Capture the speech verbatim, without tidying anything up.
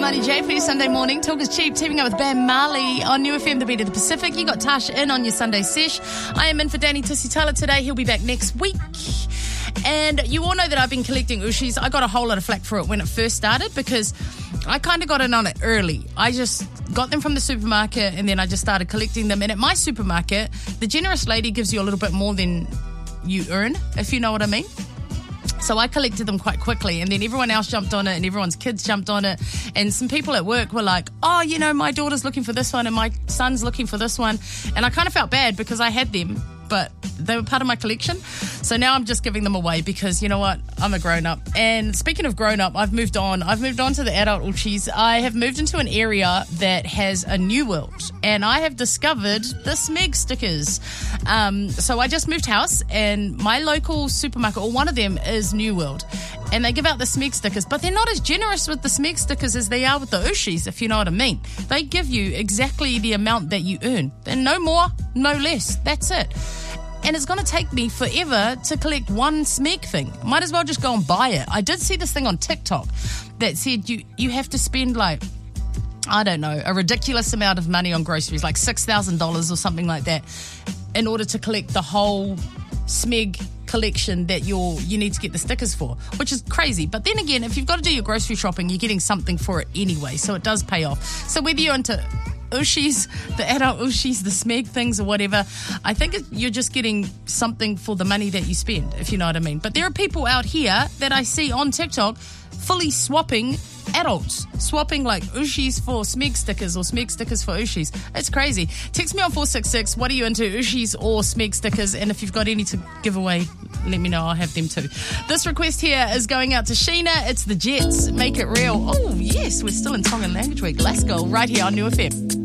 Marty J for your Sunday morning. Talk is cheap, teaming up with Bam Marley on New F M, the beat of the Pacific. You got Tash in on your Sunday sesh. I am in for Danny Tusitala today. He'll be back next week. And you all know that I've been collecting ushis. I got a whole lot of flack for it when it first started because I kind of got in on it early. I just got them from the supermarket and then I just started collecting them. And at my supermarket, the generous lady gives you a little bit more than you earn, if you know what I mean. So I collected them quite quickly, and then everyone else jumped on it, and everyone's kids jumped on it, and some people at work were like, oh, you know, my daughter's looking for this one, and my son's looking for this one, and I kind of felt bad because I had them, but they were part of my collection. So now I'm just giving them away because, you know what, I'm a grown-up. And speaking of grown-up, I've moved on. I've moved on to the adult Uchis. I have moved into an area that has a New World, and I have discovered the Smeg stickers. Um, so I just moved house, and my local supermarket, or one of them, is New World. And they give out the Smeg stickers, but they're not as generous with the Smeg stickers as they are with the Ushis, if you know what I mean. They give you exactly the amount that you earn. And no more, no less. That's it. And it's going to take me forever to collect one Smeg thing. Might as well just go and buy it. I did see this thing on TikTok that said you, you have to spend like, I don't know, a ridiculous amount of money on groceries, like six thousand dollars or something like that, in order to collect the whole Smeg collection that you're, you need to get the stickers for, which is crazy. But then again, if you've got to do your grocery shopping, you're getting something for it anyway, so it does pay off. So whether you're into Ushis, the adult Ushis, the Smeg things or whatever, I think it, you're just getting something for the money that you spend, if you know what I mean. But there are people out here that I see on TikTok fully swapping adults, swapping like Ushis for Smeg stickers or Smeg stickers for Ushis. It's crazy. Text me on four six six, what are you into, Ushis or Smeg stickers? And if you've got any to give away, let me know, I'll have them too. This request here is going out to Sheena. It's the Jets, Make It Real. Oh yes, we're still in Tongan Language Week. Let's go, right here on New F M.